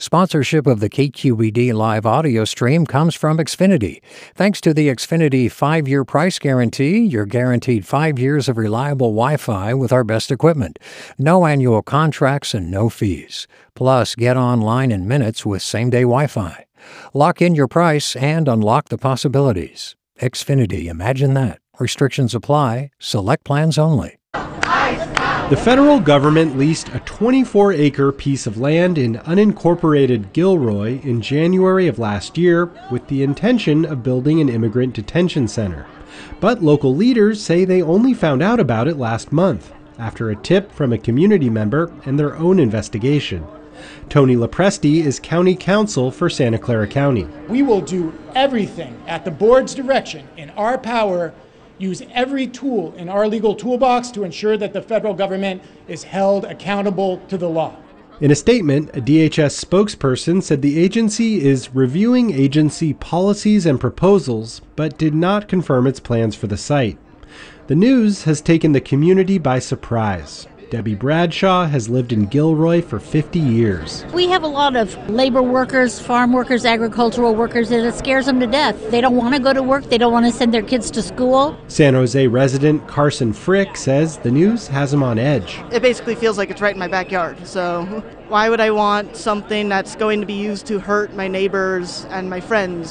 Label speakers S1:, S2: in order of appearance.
S1: Sponsorship of the KQED live audio stream comes from Xfinity. Thanks to the Xfinity 5-year price guarantee, you're guaranteed 5 years of reliable Wi-Fi with our best equipment. No annual contracts and no fees. Plus, get online in minutes with same-day Wi-Fi. Lock in your price and unlock the possibilities. Xfinity, imagine that. Restrictions apply. Select plans only.
S2: The federal government leased a 24-acre piece of land in unincorporated Gilroy in January of last year with the intention of building an immigrant detention center. But local leaders say they only found out about it last month, after a tip from a community member and their own investigation. Tony Lopresti is county counsel for Santa Clara County.
S3: We will do everything at the board's direction in our power, use every tool in our legal toolbox to ensure that the federal government is held accountable to the law.
S2: In a statement, a DHS spokesperson said the agency is reviewing agency policies and proposals, but did not confirm its plans for the site. The news has taken the community by surprise. Debbie Bradshaw has lived in Gilroy for 50 years.
S4: We have a lot of labor workers, farm workers, agricultural workers, and it scares them to death. They don't want to go to work. They don't want to send their kids to school.
S2: San Jose resident Carson Frick says the news has him on edge.
S5: It basically feels like it's right in my backyard. So why would I want something that's going to be used to hurt my neighbors and my friends?